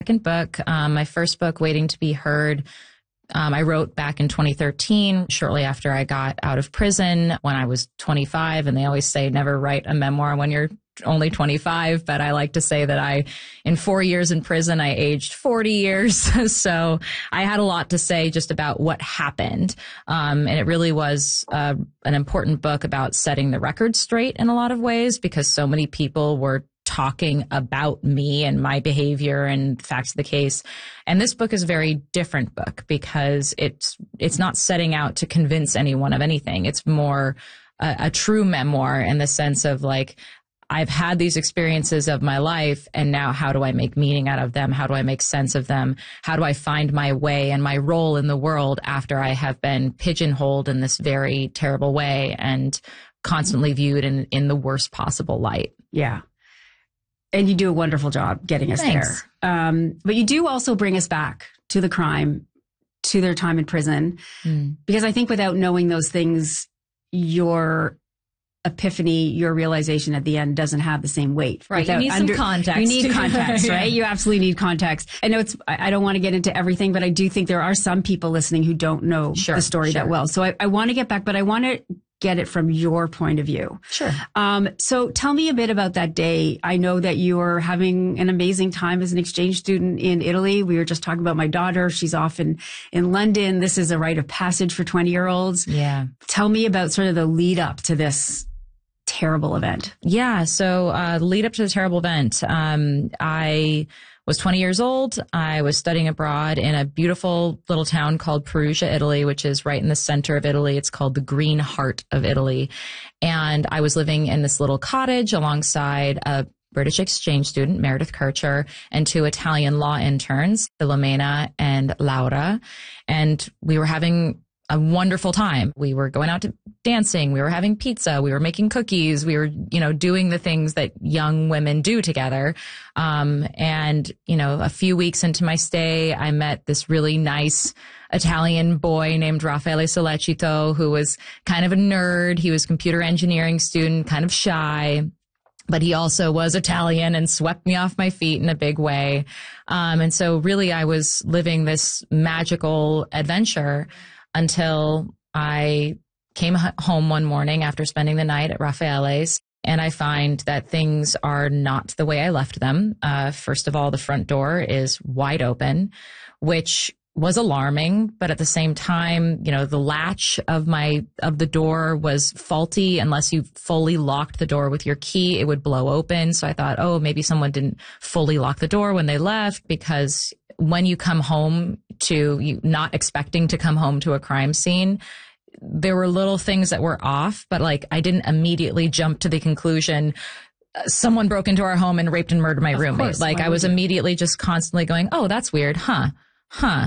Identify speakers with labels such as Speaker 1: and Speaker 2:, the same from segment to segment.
Speaker 1: Second book, my first book, Waiting to Be Heard, I wrote back in 2013, shortly after I got out of prison when I was 25. And they always say never write a memoir when you're only 25. But I like to say that in 4 years in prison, I aged 40 years. So I had a lot to say just about what happened. And it really was an important book about setting the record straight in a lot of ways, because so many people were talking about me and my behavior and facts of the case. And this book is a very different book because it's not setting out to convince anyone of anything. It's more a true memoir in the sense of like, I've had these experiences of my life, and now how do I make meaning out of them? How do I make sense of them? How do I find my way and my role in the world after I have been pigeonholed in this very terrible way and constantly viewed in the worst possible light?
Speaker 2: Yeah. And you do a wonderful job getting us
Speaker 1: Thanks.
Speaker 2: there. But you do also bring us back to the crime, to their time in prison. Because I think without knowing those things, your epiphany, your realization at the end doesn't have the same weight.
Speaker 1: Right. You need some context.
Speaker 2: You need context,
Speaker 1: Yeah.
Speaker 2: right? You absolutely need context. I know I don't want to get into everything, but I do think there are some people listening who don't know the story that well. So I want to get back, but I want to get it from your point of view.
Speaker 1: Sure.
Speaker 2: So tell me a bit about that day. I know that you were having an amazing time as an exchange student in Italy. We were just talking about my daughter. She's off in London. This is a rite of passage for 20-year-olds.
Speaker 1: Yeah.
Speaker 2: Tell me about sort of the lead up to this terrible event.
Speaker 1: Yeah. So, lead up to the terrible event. I was 20 years old. I was studying abroad in a beautiful little town called Perugia, Italy, which is right in the center of Italy. It's called the Green Heart of Italy. And I was living in this little cottage alongside a British exchange student, Meredith Kircher, and two Italian law interns, Filomena and Laura. And we were having a wonderful time. We were going out to dancing. We were having pizza. We were making cookies. We were, doing the things that young women do together. And, a few weeks into my stay, I met this really nice Italian boy named Raffaele Sollecito, who was kind of a nerd. He was a computer engineering student, kind of shy, but he also was Italian and swept me off my feet in a big way. And so really I was living this magical adventure until I came home one morning after spending the night at Raffaele's, and I find that things are not the way I left them. First of all, the front door is wide open, which was alarming, but at the same time, the latch of the door was faulty. Unless you fully locked the door with your key, it would blow open. So I thought, oh, maybe someone didn't fully lock the door when they left, because when you come home you not expecting to come home to a crime scene, there were little things that were off, but I didn't immediately jump to the conclusion someone broke into our home and raped and murdered my roommate. I was immediately just constantly going, oh, that's weird. Huh.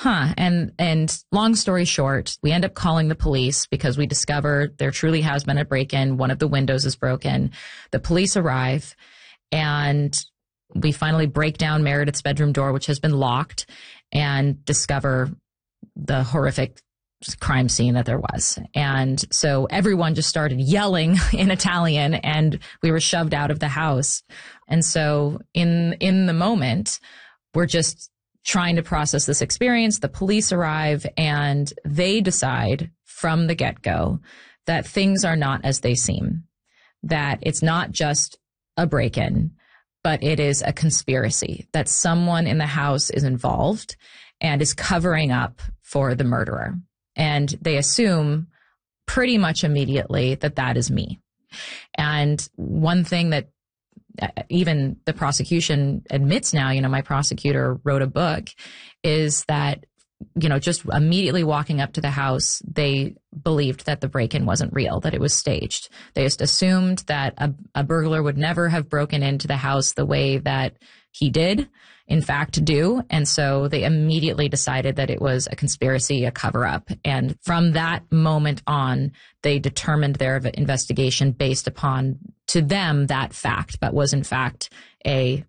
Speaker 1: And long story short, we end up calling the police because we discover there truly has been a break-in. One of the windows is broken. The police arrive and we finally break down Meredith's bedroom door, which has been locked, and discover the horrific crime scene that there was. And so everyone just started yelling in Italian and we were shoved out of the house. And so in the moment, we're just trying to process this experience. The police arrive and they decide from the get-go that things are not as they seem, that it's not just a break-in, but it is a conspiracy, that someone in the house is involved and is covering up for the murderer. And they assume pretty much immediately that that is me. And one thing that even the prosecution admits now, my prosecutor wrote a book, is that, just immediately walking up to the house, they believed that the break-in wasn't real, that it was staged. They just assumed that a burglar would never have broken into the house the way that he did, in fact, do. And so they immediately decided that it was a conspiracy, a cover-up. And from that moment on, they determined their investigation based upon, to them, that fact, but was in fact a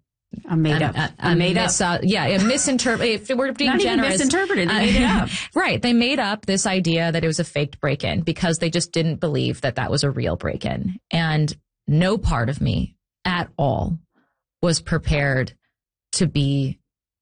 Speaker 1: misinterpreted. If we're being
Speaker 2: not
Speaker 1: generous,
Speaker 2: even misinterpreted. They made it up.
Speaker 1: Right. They made up this idea that it was a faked break-in because they just didn't believe that that was a real break-in. And no part of me at all was prepared to be